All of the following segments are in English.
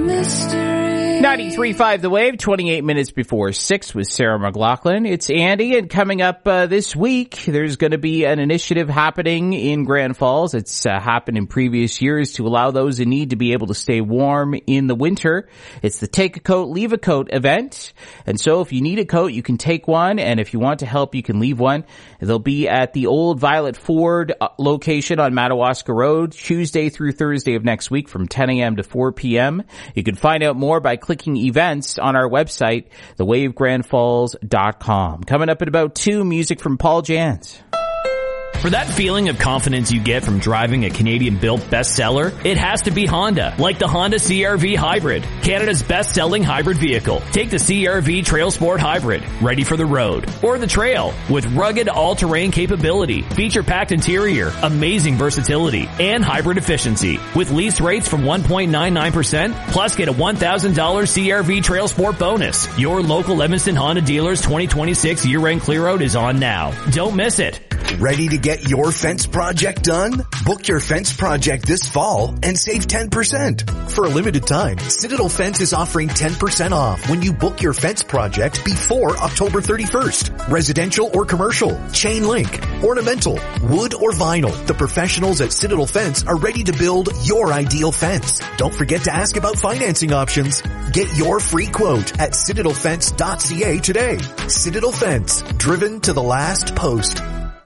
93.5 The Wave, 28 minutes before 6 with Sarah McLaughlin. It's Andy, and coming up this week, there's going to be an initiative happening in Grand Falls. It's happened in previous years to allow those in need to be able to stay warm in the winter. It's the Take a Coat, Leave a Coat event. And so if you need a coat, you can take one, and if you want to help, you can leave one. They'll be at the old Violet Ford location on Madawaska Road, Tuesday through Thursday of next week from 10 a.m. to 4 p.m. You can find out more by clicking events on our website, thewavegrandfalls.com. Coming up at about 2, music from Paul Jans. For that feeling of confidence you get from driving a Canadian-built bestseller, it has to be Honda, like the Honda CR-V Hybrid, Canada's best-selling hybrid vehicle. Take the CR-V Trail Sport Hybrid, ready for the road, or the trail, with rugged all-terrain capability, feature-packed interior, amazing versatility, and hybrid efficiency. With lease rates from 1.99%, plus get a $1,000 CR-V Trail Sport bonus. Your local Evanston Honda dealer's 2026 year-end clear-out is on now. Don't miss it. Ready to get your fence project done? Book your fence project this fall and save 10%. For a limited time, Citadel Fence is offering 10% off when you book your fence project before October 31st. Residential or commercial, chain link, ornamental, wood or vinyl. The professionals at Citadel Fence are ready to build your ideal fence. Don't forget to ask about financing options. Get your free quote at citadelfence.ca today. Citadel Fence, driven to the last post.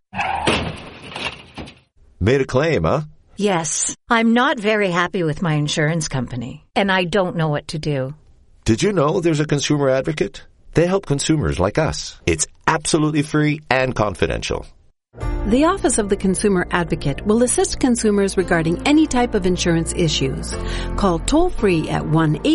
Made a claim, huh? Yes. I'm not very happy with my insurance company, and I don't know what to do. Did you know there's a consumer advocate? They help consumers like us. It's absolutely free and confidential. The Office of the Consumer Advocate will assist consumers regarding any type of insurance issues. Call toll-free at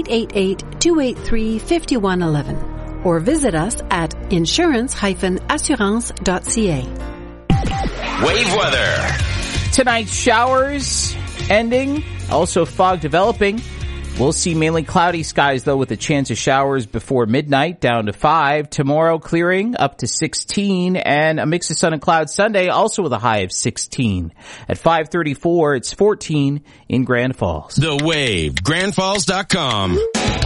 1-888-283-5111 or visit us at insurance-assurance.ca. Wave weather. Tonight's showers ending, also fog developing. We'll see mainly cloudy skies, though, with a chance of showers before midnight, down to 5. Tomorrow, clearing, up to 16, and a mix of sun and clouds Sunday, also with a high of 16. At 5:34, it's 14 in Grand Falls. The Wave, grandfalls.com.